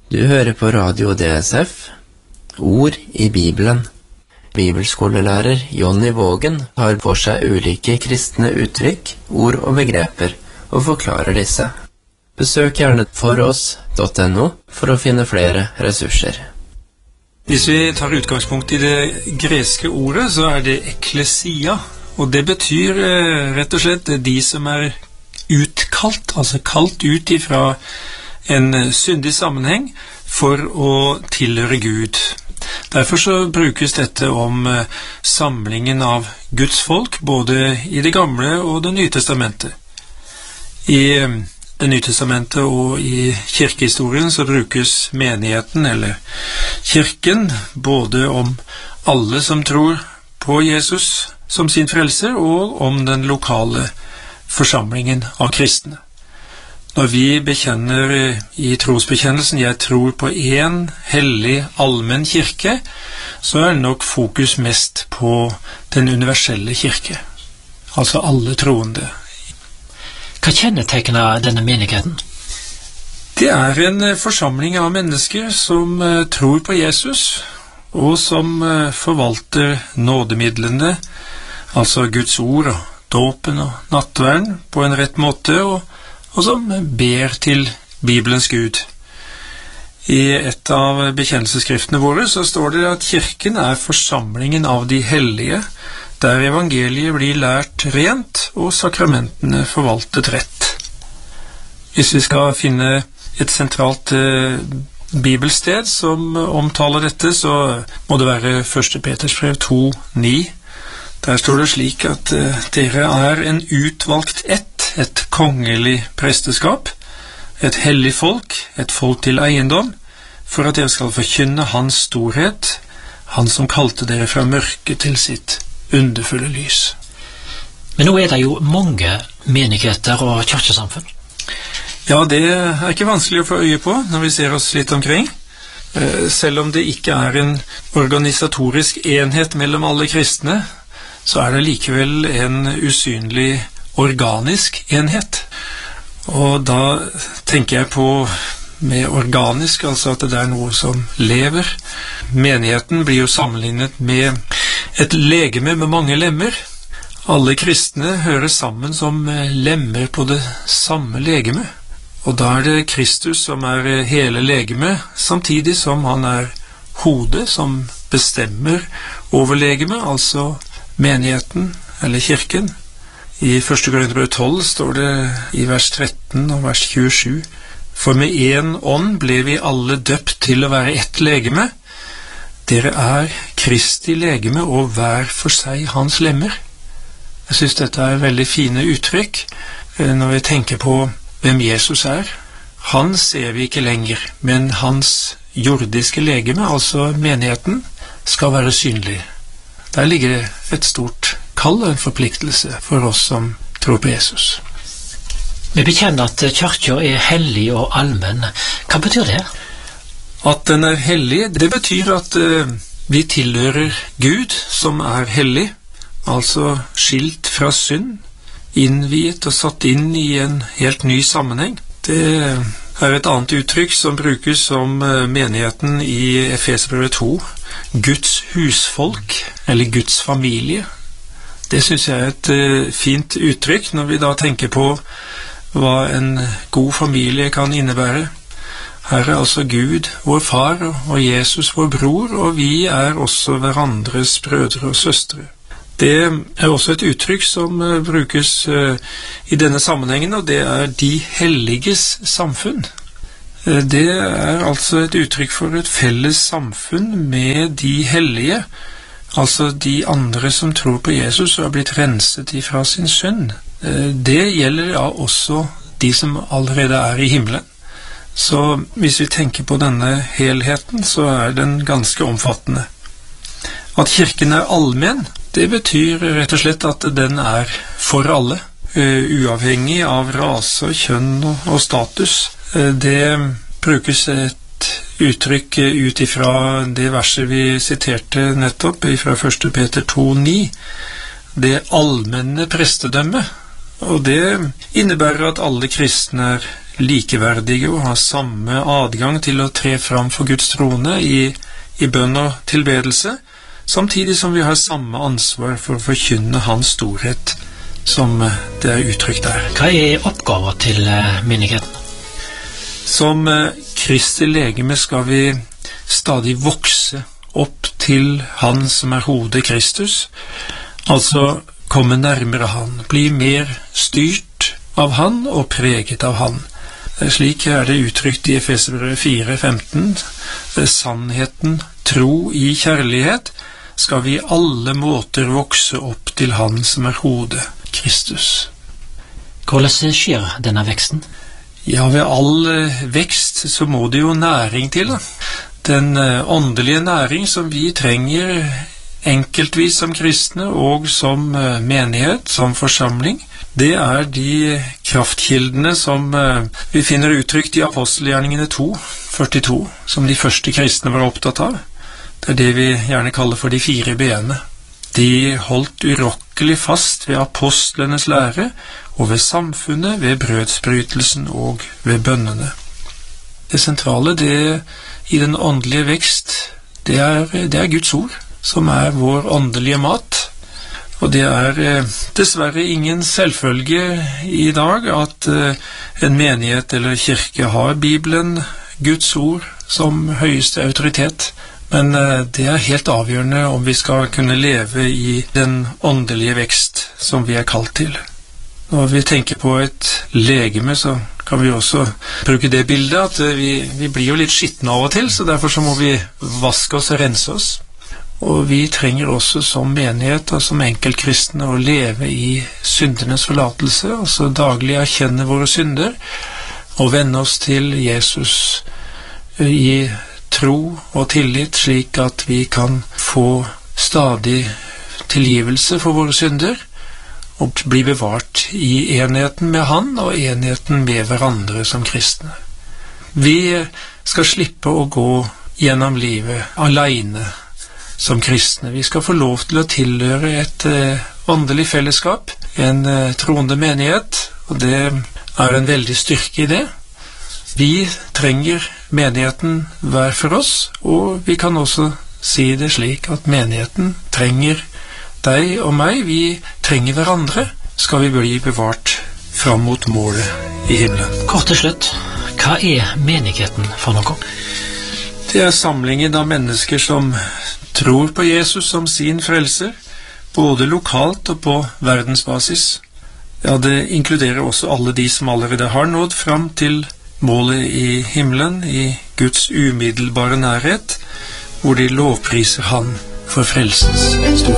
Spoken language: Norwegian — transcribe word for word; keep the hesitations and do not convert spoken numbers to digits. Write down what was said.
Du hører på Radio D S F, Ord i Bibelen. Bibelskolelærer Jonny Vågen har for seg ulike kristne uttrykk, ord og begreper, og forklarer disse. Besøk gjerne foross punktum no for å finne flere ressurser. Hvis vi tar utgangspunkt i det greske ordet, så er det ekklesia, og det betyr eh, rett og slett de som er utkalt, altså kalt ut ifra en syndig sammenheng for å tilhøre Gud. Derfor så brukes dette om eh, samlingen av Guds folk, både i det gamle og det nye testamentet. I eh, det nye testamentet og i kirkehistorien så brukes menigheten eller kirken både om alle som tror på Jesus som sin frelser, og om den lokale forsamlingen av kristne. Når vi bekjenner i trosbekjennelsen «Jeg tror på en hellig allmenn kirke», så er nok fokus mest på den universelle kirke, altså alle troende. Hva kjennetegner denne menigheten? Det er en forsamling av mennesker som tror på Jesus, og som forvalter nådemidlene, altså Guds ord og dåpen og nattverden på en rett måte, og og som ber til Bibelens Gud. I et av bekjennelsesskriftene våre så står det at kirken er forsamlingen av de hellige, der evangeliet blir lært rent og sakramentene forvaltet rett. Hvis vi skal finne et sentralt eh, bibelsted som omtaler dette, så må det være første Peters brev to ni. Der står det slik at eh, dere er en utvalgt ett, et kongelig presteskap, et hellig folk, et folk til eiendom, for at dere skal forkynne hans storhet, han som kalte dere fra mørket til sitt underfulle lys. Men nå er det jo mange menigheter og kirkesamfunn. Ja, det er ikke vanskelig å få øye på når vi ser oss litt omkring. Selv om det ikke er en organisatorisk enhet mellom alle kristne, så er det likevel en usynlig organisk enhet. Og da tenker jeg på med organisk, altså at det er noe som lever. Menigheten blir jo sammenlignet med et legeme med mange lemmer. Alle kristne hører sammen som lemmer på det samme legeme. Og da er det Kristus som er hele legeme, samtidig som han er hodet som bestemmer over legeme, altså menigheten eller kirken. I første Korinterbrev tolv står det i vers tretten og vers tjuesju: For med en ånd ble vi alle døpt til å være ett legeme. Dere er Kristi legeme, og hver for seg hans lemmer. Jeg synes dette er veldig fine uttrykk når vi tenker på hvem Jesus er. Han ser vi ikke lenger, men hans jordiske legeme, altså menigheten, skal være synlig. Der ligger det et stort kall og en forpliktelse for oss som tror på Jesus. Vi bekjenner at kirken er hellig og allmenn. Hva betyr det? At den er hellig, det betyr at uh, vi tilhører Gud som er hellig, altså skilt fra synd, innviet og satt inn i en helt ny sammenheng. Det er et annet uttrykk som brukes om uh, menigheten i Efeserbrevet to, Guds husfolk, eller Guds familie. Det synes jeg er et uh, fint uttrykk når vi da tenker på hva en god familie kan innebære. Her er altså Gud, vår far, og Jesus, vår bror, og vi er også hverandres brødre og søstre. Det er også et uttrykk som uh, brukes uh, i denne sammenhengen, og det er de helliges samfunn. Uh, det er altså et uttrykk for et felles samfunn med de hellige, altså de andre som tror på Jesus og har blitt renset ifra sin synd. Det gjelder ja også de som allerede er i himmelen. Så hvis vi tenker på denne helheten, så er den ganske omfattende. At kirken er allmenn, det betyr rett og slett at den er for alle, uavhengig av rase, kjønn og status. Det brukes et uttrykk ut ifra det verset vi siterte nettopp, ifra første Peter to ni, det allmenne prestedømme. Og det innebærer at alle kristne er likeverdige og har samme adgang til å tre fram for Guds trone i, i bønn og tilbedelse, samtidig som vi har samme ansvar for å forkynne hans storhet, som det er uttrykt der. Hva er oppgaven til menigheten? Som Kristi legeme skal vi stadig vokse opp til han som er hodet Kristus, altså komme nærmere han, bli mer styrt av han og preget av han. Slik er det uttrykt i Efeserbrevet fire femten. Sannheten, tro i kjærlighet, skal vi i alle måter vokse opp til han som er hodet, Kristus. Hvordan skjer denne veksten? Ja, ved all vekst så må det jo næring til. Da. Den åndelige næring som vi trenger enkeltvis som kristne og som menighet, som forsamling, det er de kraftkildene som vi finner uttrykt i apostelgjerningene to førtito, som de første kristne var opptatt av. Det er det vi gjerne kaller for de fire bene. De holdt urokkelig fast ved apostlenes lære, og ved samfunnet, ved brødsbrytelsen og ved bønnene. Det sentrale det, i den åndelige vekst, det er, det er Guds ord, som er vår åndelige mat. Og det er eh, dessverre ingen selvfølge i dag at eh, en menighet eller kirke har Bibelen, Guds ord, som høyeste autoritet. Men eh, det er helt avgjørende om vi skal kunne leve i den åndelige vekst som vi er kalt til. Når vi tenker på et legeme, så kan vi også bruke det bildet at vi, vi blir jo litt skitne av og til, så derfor så må vi vaske oss og rense oss. Og vi trenger også som menighet og som enkeltkristne å leve i syndenes forlatelse, altså daglig erkjenne våre synder og vende oss til Jesus i tro og tillit, slik at vi kan få stadig tilgivelse for våre synder og bli bevart i enheten med han og enheten med hverandre som kristne. Vi skal slippe å gå gjennom livet alene som kristne. Vi skal få lov til å tilhøre et eh, åndelig fellesskap, en eh, troende menighet, og det er en veldig styrke i det. Vi trenger menigheten hver for oss, og vi kan også si det slik at menigheten trenger deg og meg, vi trenger hverandre, skal vi bli bevart fram mot målet i himmelen. Kort til slutt, hva er menigheten for noe? Det er samlingen av mennesker som tror på Jesus som sin frelser, både lokalt og på verdensbasis. Ja, det inkluderer også alle de som allerede har nådd fram til målet i himmelen, i Guds umiddelbare nærhet, hvor de lovpriser han for frelsens storhet.